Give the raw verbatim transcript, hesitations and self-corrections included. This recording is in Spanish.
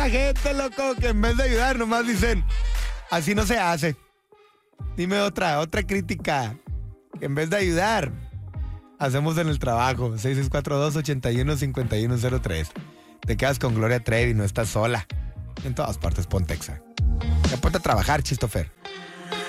La gente, loco, que en vez de ayudar nomás dicen, así no se hace. Dime otra, otra crítica. Que en vez de ayudar, hacemos en el trabajo. seis seis cuatro dos, ocho uno, cinco uno cero tres. Te quedas con Gloria Trevi, no estás sola. En todas partes, Pontexa. Ya ponte a trabajar, Chistofer.